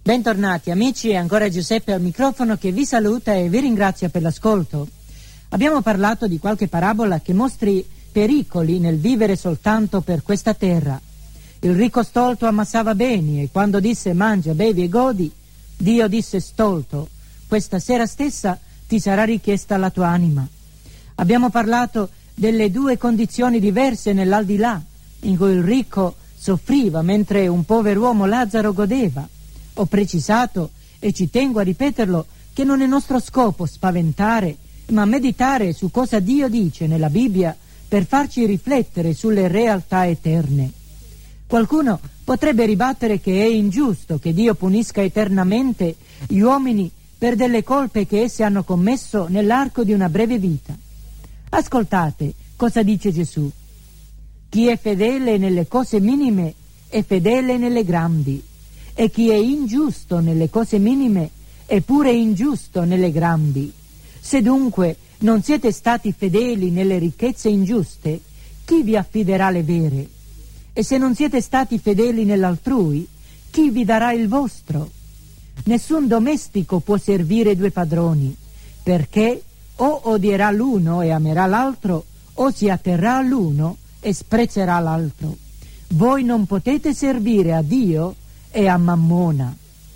Bentornati amici, è ancora Giuseppe al microfono che vi saluta e vi ringrazia per l'ascolto. Abbiamo parlato di qualche parabola che mostri pericoli nel vivere soltanto per questa terra. Il ricco stolto ammassava beni e quando disse mangia, bevi e godi, Dio disse stolto, questa sera stessa ti sarà richiesta la tua anima. Abbiamo parlato delle due condizioni diverse nell'aldilà, in cui il ricco soffriva mentre un pover'uomo Lazzaro godeva. Ho precisato, e ci tengo a ripeterlo, che non è nostro scopo spaventare, ma meditare su cosa Dio dice nella Bibbia per farci riflettere sulle realtà eterne. Qualcuno potrebbe ribattere che è ingiusto che Dio punisca eternamente gli uomini per delle colpe che essi hanno commesso nell'arco di una breve vita. Ascoltate cosa dice Gesù. Chi è fedele nelle cose minime è fedele nelle grandi. E chi è ingiusto nelle cose minime è pure ingiusto nelle grandi. Se dunque non siete stati fedeli nelle ricchezze ingiuste, chi vi affiderà le vere? E se non siete stati fedeli nell'altrui, chi vi darà il vostro? Nessun domestico può servire due padroni, perché o odierà l'uno e amerà l'altro, o si atterrà all'uno e sprezzerà l'altro. Voi non potete servire a Dio e a Mammona.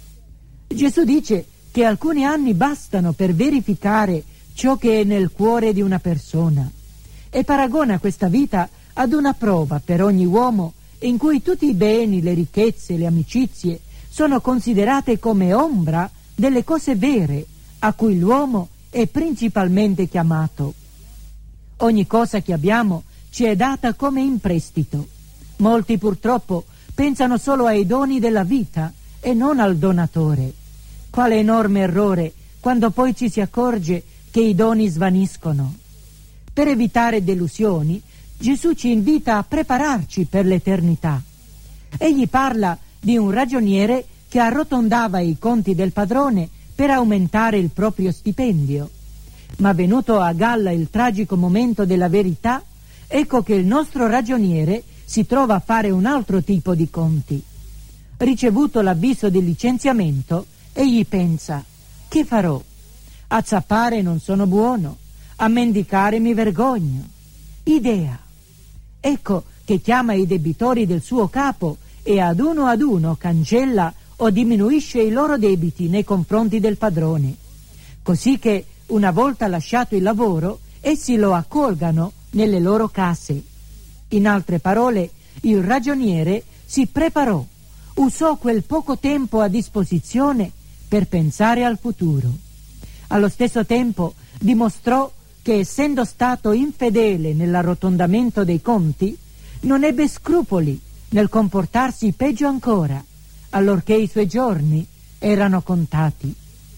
Gesù dice che alcuni anni bastano per verificare ciò che è nel cuore di una persona e paragona questa vita ad una prova per ogni uomo in cui tutti i beni, le ricchezze, le amicizie sono considerate come ombra delle cose vere a cui l'uomo è principalmente chiamato. Ogni cosa che abbiamo ci è data come in prestito. Molti purtroppo pensano solo ai doni della vita e non al donatore. Quale enorme errore quando poi ci si accorge che i doni svaniscono. Per evitare delusioni, Gesù ci invita a prepararci per l'eternità. Egli parla di un ragioniere che arrotondava i conti del padrone per aumentare il proprio stipendio. Ma venuto a galla il tragico momento della verità, ecco che il nostro ragioniere si trova a fare un altro tipo di conti. Ricevuto l'avviso di licenziamento, egli pensa: che farò? A zappare non sono buono, a mendicare mi vergogno. Idea. Ecco che chiama i debitori del suo capo e ad uno cancella o diminuisce i loro debiti nei confronti del padrone, così che una volta lasciato il lavoro essi lo accolgano nelle loro case. In altre parole, il ragioniere si preparò, usò quel poco tempo a disposizione per pensare al futuro. Allo stesso tempo dimostrò che, essendo stato infedele nell'arrotondamento dei conti, non ebbe scrupoli nel comportarsi peggio ancora, allorché i suoi giorni erano contati.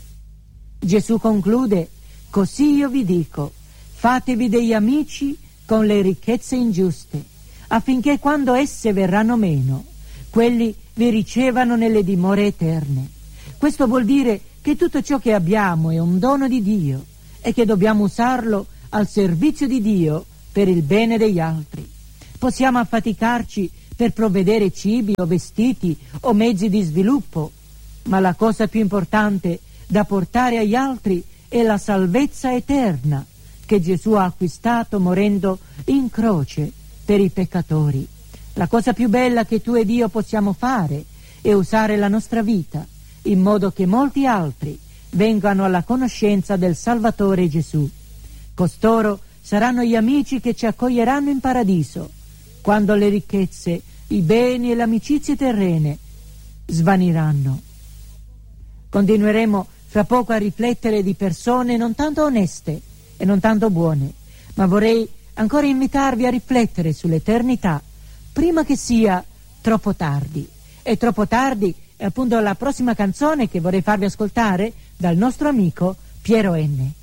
Gesù conclude: così io vi dico, fatevi degli amici con le ricchezze ingiuste, affinché quando esse verranno meno, quelli vi ricevano nelle dimore eterne. Questo vuol dire che tutto ciò che abbiamo è un dono di Dio e che dobbiamo usarlo al servizio di Dio per il bene degli altri. Possiamo affaticarci per provvedere cibi o vestiti o mezzi di sviluppo, ma la cosa più importante da portare agli altri è la salvezza eterna che Gesù ha acquistato morendo in croce per i peccatori. La cosa più bella che tu ed io possiamo fare è usare la nostra vita in modo che molti altri vengano alla conoscenza del Salvatore Gesù. Costoro saranno gli amici che ci accoglieranno in paradiso, quando le ricchezze, i beni e le amicizie terrene svaniranno. Continueremo fra poco a riflettere di persone non tanto oneste e non tanto buone, ma vorrei ancora invitarvi a riflettere sull'eternità prima che sia troppo tardi. E troppo tardi è appunto la prossima canzone che vorrei farvi ascoltare dal nostro amico Piero N.